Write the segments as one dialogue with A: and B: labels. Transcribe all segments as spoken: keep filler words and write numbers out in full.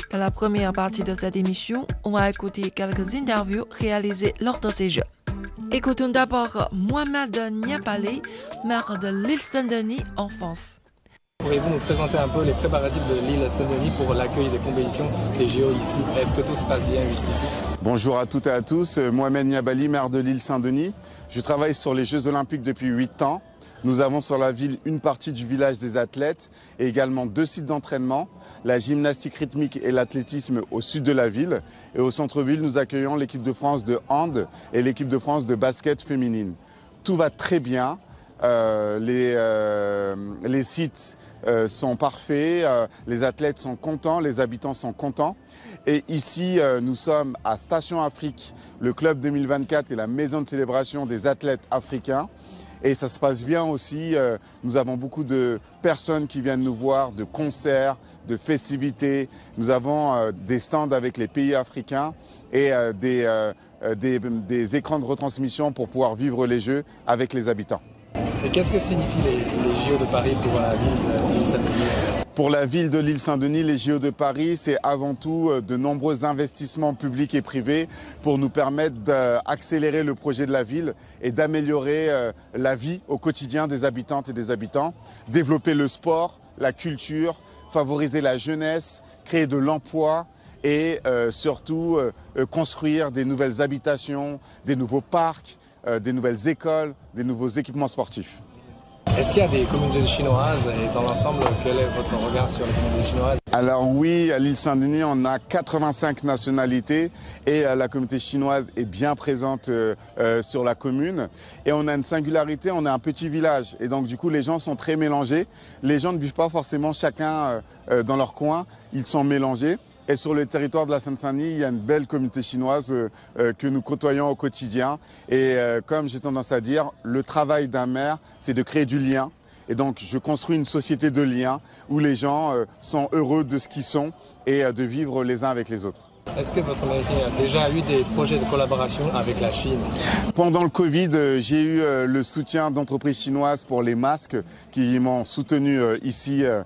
A: Dans la première partie de cette émission, on va écouter quelques interviews réalisées lors de ces Jeux. Écoutons d'abord Mohamed Niabali, maire de l'île Saint-Denis en France.
B: Pourriez-vous nous présenter un peu les préparatifs de l'île Saint-Denis pour l'accueil des compétitions des J O ici? Est-ce que tout se passe bien jusqu'ici?
C: Bonjour à toutes et à tous, Mohamed Niabali, maire de l'île Saint-Denis. Je travaille sur les Jeux Olympiques depuis huit ans. Nous avons sur la ville une partie du village des athlètes et également deux sites d'entraînement, la gymnastique rythmique et l'athlétisme au sud de la ville. Et au centre-ville, nous accueillons l'équipe de France de hand et l'équipe de France de basket féminine. Tout va très bien, euh, les, euh, les sites euh, sont parfaits, euh, les athlètes sont contents, les habitants sont contents. Et ici, euh, nous sommes à Station Afrique, le club deux mille vingt-quatre et la maison de célébration des athlètes africains. Et ça se passe bien aussi, euh, nous avons beaucoup de personnes qui viennent nous voir, de concerts, de festivités. Nous avons euh, des stands avec les pays africains et euh, des, euh, des, des écrans de retransmission pour pouvoir vivre les Jeux avec les habitants.
B: Et qu'est-ce que signifient les, les J O de Paris pour la ville de l'île Saint-Denis?
C: Pour la ville de l'île Saint-Denis, les J O de Paris, c'est avant tout de nombreux investissements publics et privés pour nous permettre d'accélérer le projet de la ville et d'améliorer la vie au quotidien des habitantes et des habitants, développer le sport, la culture, favoriser la jeunesse, créer de l'emploi et euh, surtout euh, construire des nouvelles habitations, des nouveaux parcs, euh, des nouvelles écoles, des nouveaux équipements sportifs.
B: Est-ce qu'il y a des communautés chinoises et dans l'ensemble, quel est votre regard sur les communautés chinoises?
C: Alors oui, à l'île Saint-Denis, on a quatre-vingt-cinq nationalités et euh, la communauté chinoise est bien présente euh, euh, sur la commune. Et on a une singularité, on est un petit village et donc du coup les gens sont très mélangés. Les gens ne vivent pas forcément chacun euh, euh, dans leur coin, ils sont mélangés. Et sur le territoire de la Seine-Saint-Denis, il y a une belle communauté chinoise euh, euh, que nous côtoyons au quotidien. Et euh, comme j'ai tendance à dire, le travail d'un maire, c'est de créer du lien. Et donc, je construis une société de liens où les gens euh, sont heureux de ce qu'ils sont et euh, de vivre les uns avec les autres.
B: Est-ce que votre mairie a déjà eu des projets de collaboration avec la Chine?
C: Pendant le Covid, euh, j'ai eu euh, le soutien d'entreprises chinoises pour les masques qui m'ont soutenu euh, ici. Euh,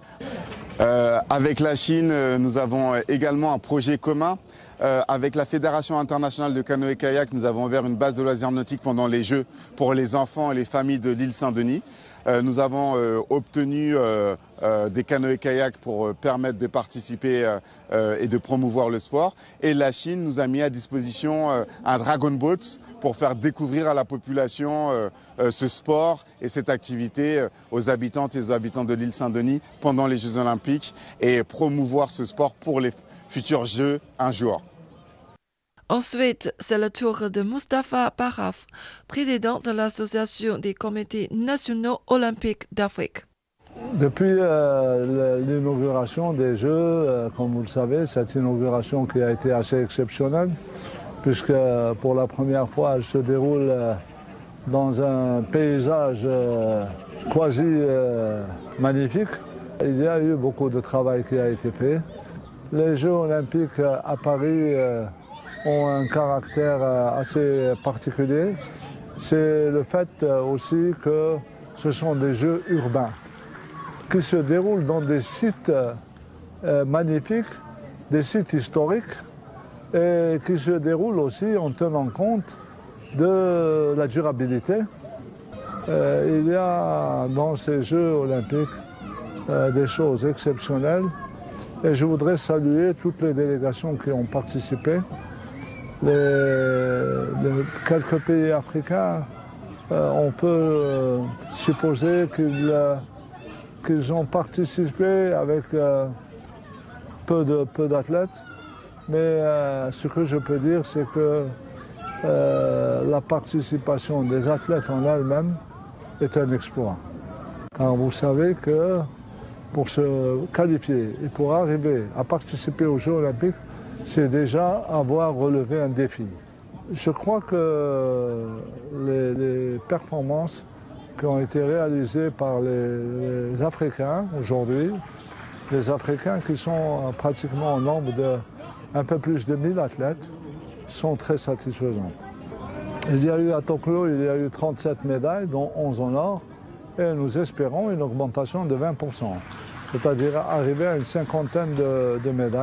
C: Euh, avec la Chine, euh, nous avons également un projet commun. Euh, avec la Fédération internationale de canoë-kayak, nous avons ouvert une base de loisirs nautiques pendant les Jeux pour les enfants et les familles de l'île Saint-Denis. Euh, nous avons euh, obtenu euh, euh, des canoë-kayak pour euh, permettre de participer euh, euh, et de promouvoir le sport. Et la Chine nous a mis à disposition euh, un Dragon Boat pour faire découvrir à la population euh, euh, ce sport et cette activité euh, aux habitantes et aux habitants de l'île Saint-Denis pendant les Jeux Olympiques et promouvoir ce sport pour les futurs Jeux un jour.
A: Ensuite, c'est le tour de Moustapha Baraf, président de l'Association des comités nationaux olympiques d'Afrique.
D: Depuis euh, l'inauguration des Jeux, euh, comme vous le savez, cette inauguration qui a été assez exceptionnelle, puisque pour la première fois, elle se déroule euh, dans un paysage euh, quasi euh, magnifique. Il y a eu beaucoup de travail qui a été fait. Les Jeux olympiques à Paris euh, ont un caractère assez particulier. C'est le fait aussi que ce sont des jeux urbains qui se déroulent dans des sites magnifiques, des sites historiques et qui se déroulent aussi en tenant compte de la durabilité. Il y a dans ces Jeux olympiques des choses exceptionnelles et je voudrais saluer toutes les délégations qui ont participé. Les, les quelques pays africains, euh, on peut euh, supposer qu'ils euh, qu'ils ont participé avec euh, peu de, peu d'athlètes, mais euh, ce que je peux dire, c'est que euh, la participation des athlètes en elle-même est un exploit. Car vous savez que pour se qualifier et pour arriver à participer aux Jeux olympiques, c'est déjà avoir relevé un défi. Je crois que les, les performances qui ont été réalisées par les, les Africains aujourd'hui, les Africains qui sont pratiquement au nombre de un peu plus de mille athlètes, sont très satisfaisantes. Il y a eu à Tokyo, il y a eu trente-sept médailles, dont onze en or, et nous espérons une augmentation de vingt pour cent, c'est-à-dire arriver à une cinquantaine de, de médailles.